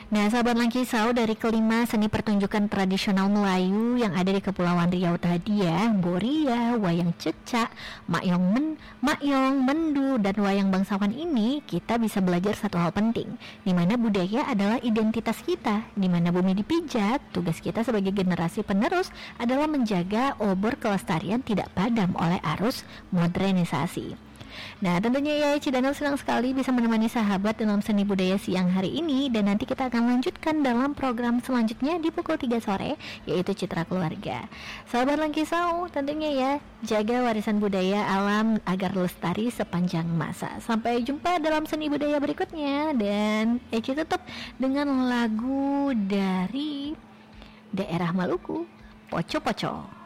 Nah, sahabat Langkisau, dari kelima seni pertunjukan tradisional Melayu yang ada di Kepulauan Riau tadi ya, Boria, Wayang Cecak, Makyong, Mendu, dan Wayang Bangsawan ini, kita bisa belajar satu hal penting, di mana budaya adalah identitas kita, di mana bumi dipijak. Tugas kita sebagai generasi penerus adalah menjaga obor kelestarian tidak padam oleh arus modernisasi. Nah, tentunya ya, Cidanul senang sekali bisa menemani sahabat dalam seni budaya siang hari ini. Dan nanti kita akan lanjutkan dalam program selanjutnya di pukul 3 sore, yaitu Citra Keluarga. Sahabat Langkisau, tentunya ya, jaga warisan budaya alam agar lestari sepanjang masa. Sampai jumpa dalam seni budaya berikutnya. Dan Eci tutup dengan lagu dari daerah Maluku, Poco Poco.